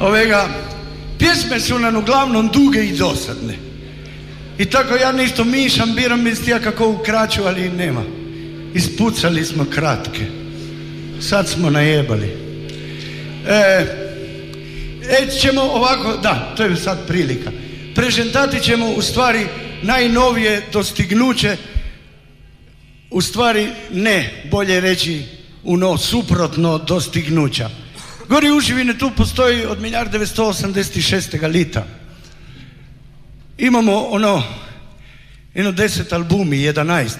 pjesme su nam uglavnom duge i dosadne. I tako ja nešto mišam, biram istija kako u kraću, ali nema. Ispucali smo kratke. Sad smo najebali. Ćemo ovako, da, to je sad prilika. Prezentati ćemo u stvari najnovije dostignuće, u stvari ne, bolje reći suprotno dostignuća. Gori Uživine tu postoji od 1986. lita. Imamo jedno 10 albumi, 11.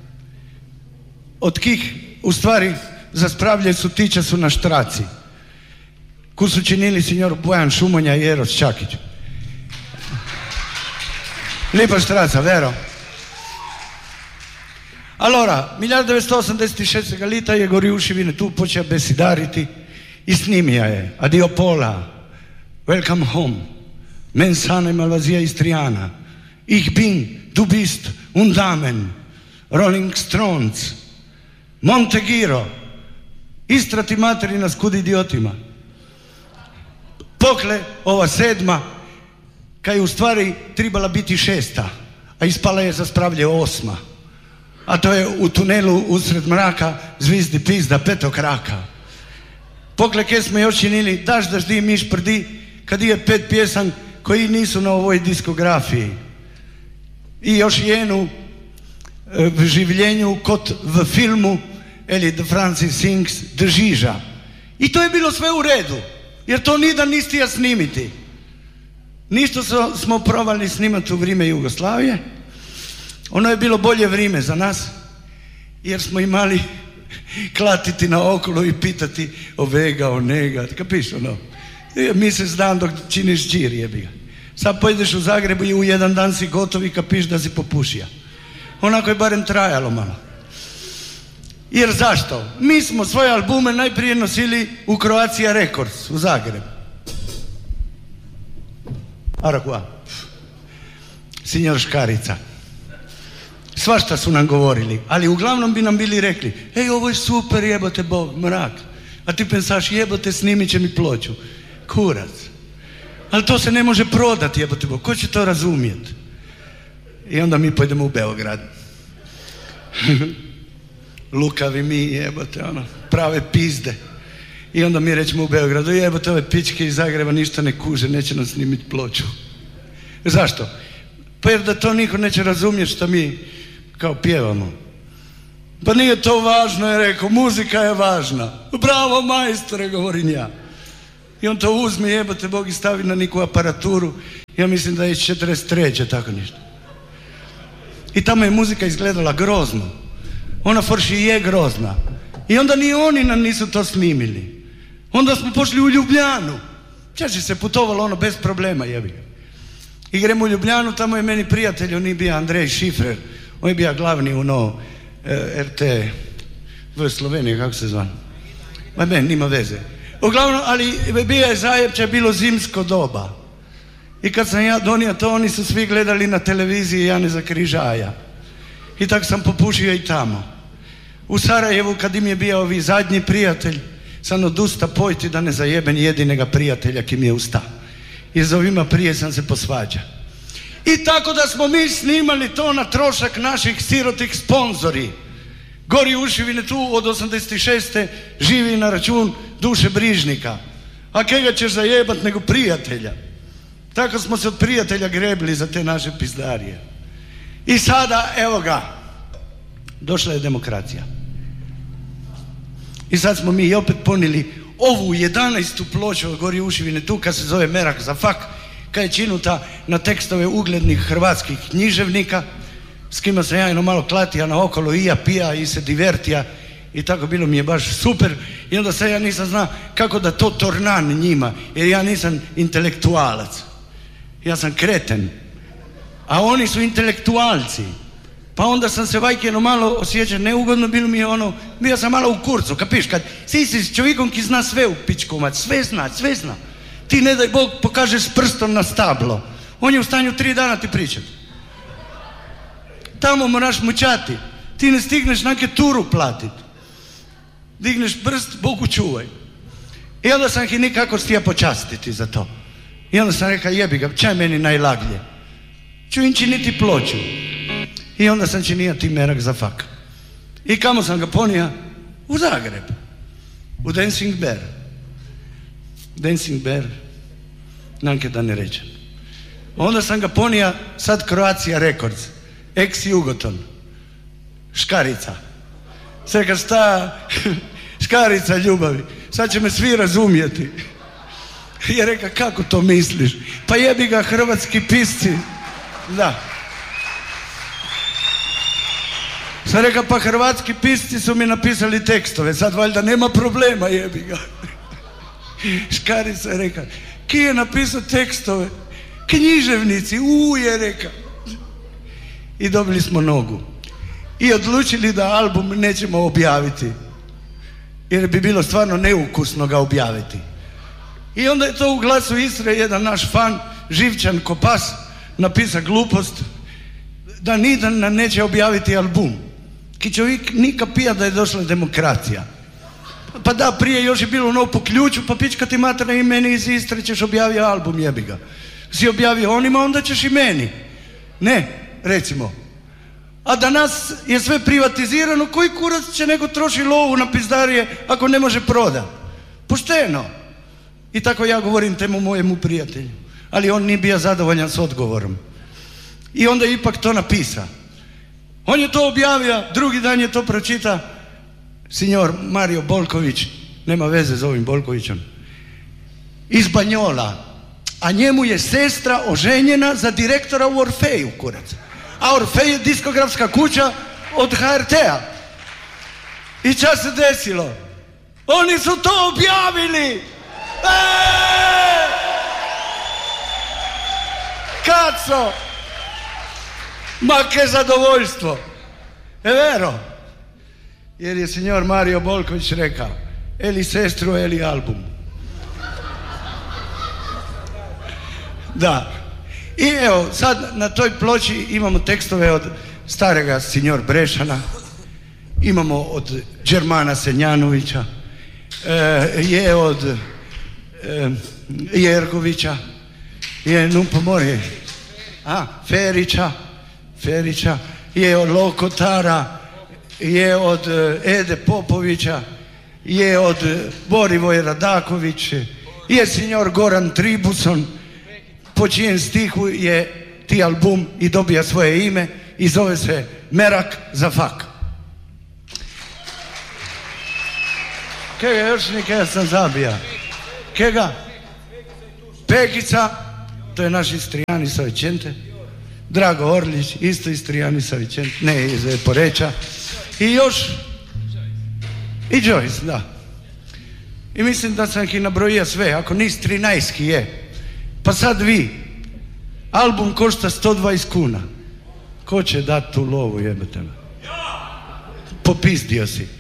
Od kih u stvari za spravlje su tiče su na štraci. Ko su činili signor Bojan Šumonja i Eros Čakić. Lipa štraca, vero? Allora, 1986. lita je Gori Uživine tu počeo besidariti i snimija je Adio Pola, Welcome Home, Mensana i Malvazija Istriana, Ich bin, du bist, und Damen, Rolling Stones, Montegiro, Istrati materina skud idiotima. Pokle ova 7. kaj u stvari trebala biti 6. a ispala je za spravlje 8. A to je u tunelu usred mraka zvizdi pizda petog raka. Pokle kje smo još činili Daš daždi miš prdi, kad je 5 pjesan koji nisu na ovoj diskografiji. I još jednu v življenju kot v filmu Eli de Francis Sings de Žiža. I to je bilo sve u redu, jer to nidan nistija snimiti. Ništa smo probali snimati u vrijeme Jugoslavije. Ono je bilo bolje vrijeme za nas, jer smo imali klatiti na okolo i pitati ovega, onega, kapiš ono. Mjesec dan dok činiš džir, jebi ga. Sad pojedeš u Zagrebu i u jedan dan si gotov i kapiš da si popušija. Onako je barem trajalo malo. Jer zašto? Mi smo svoje albume najprije nosili u Croatia Records u Zagrebu. Arakua. Signor Škarica. Svašta su nam govorili, ali uglavnom bi nam bili rekli: ej, ovo je super, jebote Bog, mrak. A ti pensaš, jebote, snimit će mi ploču. Kurac. Ali to se ne može prodati, jebote Bog. Ko će to razumjeti? I onda mi pojdemo u Beograd. Lukavi mi, jebote, prave pizde. I onda mi rećemo u Beogradu: jebote, ove pičke iz Zagreba ništa ne kuže, neće nam snimiti ploču. Zašto? Pa jer da to niko neće razumjeti što mi kao pjevamo. Pa nije to važno, je rekao, muzika je važna. Bravo majstore, govorim ja. I on to uzme, jebote Bog, i stavi na neku aparaturu. Ja mislim da je iz 43. tako ništa. I tamo je muzika izgledala grozno. Ona forši je grozna. I onda ni oni nam nisu to snimili. Onda smo pošli u Ljubljanu. Čači se putovalo bez problema, jebi ga. I gremo u Ljubljanu, tamo je meni prijatelj, on je bio Andrej Šifrer, on je bio glavni RT v Sloveniji, kako se zvan? Ma ne, nima veze. Uglavnom, ali bio je zajebče, bilo zimsko doba. I kad sam ja donio to, oni su svi gledali na televiziji Janeza Križaja. I tako sam popušio i tamo. U Sarajevu, kad im je bio ovi zadnji prijatelj, sam odusta pojti da ne zajeben jedinega prijatelja ki mi je usta. I za ovima prije sam se posvađa. I tako da smo mi snimali to na trošak naših sirotih sponzori. Gori Uživine tu od 86. živi na račun duše brižnika. A kega ćeš zajebat nego prijatelja? Tako smo se od prijatelja grebli za te naše pizdarije. I sada, evo ga, došla je demokracija. I sad smo mi opet ponili ovu 11. ploču od Gori Uživine tu, kad se zove Merak za fak, kad je činuta na tekstove uglednih hrvatskih književnika, s kima sam ja malo klatija na okolo i ja pija i se divertija i tako bilo mi je baš super. I onda sad ja nisam zna kako da to tornan njima, jer ja nisam intelektualac. Ja sam kreten. A oni su intelektualci. Pa onda sam se vajkeno malo osjećao neugodno, bilo mi je bio sam malo u kurcu, kapiš, kad si s čovjekom ki zna sve u pičkomat, sve zna. Ti ne daj Bog pokažeš s prstom na stablo, on je u stanju 3 dana ti pričati. Tamo moraš mučati, ti ne stigneš neke turu platiti. Digneš prst, Bogu čuvaj. I onda sam ih nikako stija počastiti za to. I onda sam rekao, jebi ga, čaj meni najlaglje. Ću im činiti ploču. I onda sam činio ti merak za fak. I kamo sam ga ponija? U Zagreb. U Dancing Bear. Dancing Bear, nanke da ne rečem. Onda sam ga ponija, sad Croatia Records, ex Jugoton, Škarica. Sve rekao, šta, Škarica ljubavi, sad će me svi razumjeti. I rekao, kako to misliš? Pa jebi ga, hrvatski pisci. Da. Sam rekao, pa hrvatski pisci su mi napisali tekstove, sad valjda nema problema, jebi ga. Škarica je rekao, ki je napisao tekstove? Književnici, je rekao. I dobili smo nogu. I odlučili da album nećemo objaviti. Jer bi bilo stvarno neukusno ga objaviti. I onda je to u Glasu Istre jedan naš fan, Živčan Kopas, napisao glupost da nidan neće objaviti album. Ki čovjek nika pija da je došla demokracija. Pa da, prije još je bilo ono po ključu, pa pička ti materna i meni iz Istre ćeš objaviti album, jebi ga. Si objavio onima, onda ćeš i meni. Ne, recimo. A danas je sve privatizirano, koji kurac će nego troši lovu na pizdarije ako ne može prodat? Pošteno. I tako ja govorim temu mojemu prijatelju. Ali on nije bio zadovoljan s odgovorom. I onda je ipak to napisa. On je to objavio, drugi dan je to pročita signor Mario Bolković, nema veze s ovim Bolkovićem, iz Banjola. A njemu je sestra oženjena za direktora u Orfeju, kurac. A Orfej je diskografska kuća od HRT-a. I čas se desilo? Oni su to objavili! Kaco! Ma che zadovoljstvo! E vero? Jer je signor Mario Bolković rekao, eli sestru, eli album. Da. I evo, sad na toj ploči imamo tekstove od starega signor Brešana, imamo od Đermana Senjanovića, je od Jergovića, je Numpomorje, Ferića, je od Lokotara, je od Ede Popovića, je od Borivoje Radaković, je signor Goran Tribuson, po čijem stihu je ti album i dobija svoje ime i zove se Merak za fak. Kega još nikada sam zabija? Kega? Pekica, to je naš Istrijani sa Vicente. Drago Orlić, isto Istrijani sa Vicente, ne iz Poreča. I još i Joyce, da. I mislim da sam ih nabrojio sve, ako nis 13 je. Pa sad vi, album košta 120 kuna. Ko će dati tu lovu, jebate me? Popizdio si.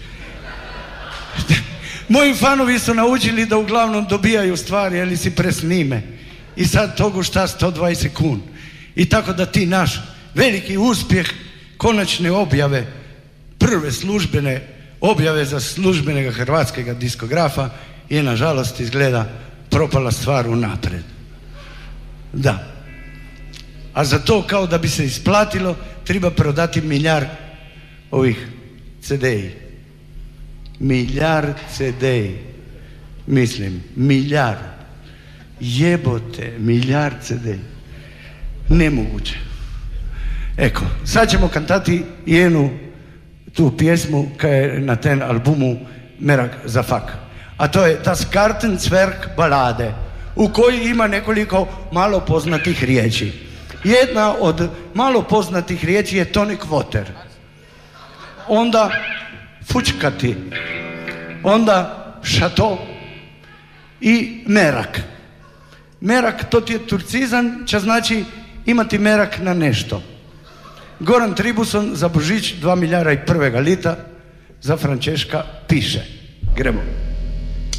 Moji fanovi su naučili da uglavnom dobijaju stvari, ili si presnime. I sad togu šta 120 kun. I tako da ti naš veliki uspjeh konačne objave, prve službene objave za službenega hrvatskega diskografa je nažalost izgleda propala stvar unapred. Da. A za to kao da bi se isplatilo treba prodati milijard ovih CD-i. Milijard CD-i. Mislim, milijard. Jebote, milijard CD-i. Nemoguće. Eko, sad ćemo kantati jednu tu pjesmu koja je na ten albumu Merak za fak. A to je Das Gartenzwerk balade, u kojoj ima nekoliko malo poznatih riječi. Jedna od malo poznatih riječi je tonic water. Onda fučkati. Onda šato i merak. Merak, to ti je turcizam, čo znači imati merak na nešto. Goran Tribuson za Božić 2 milijara i prvega lita za Frančeška piše. Gremo.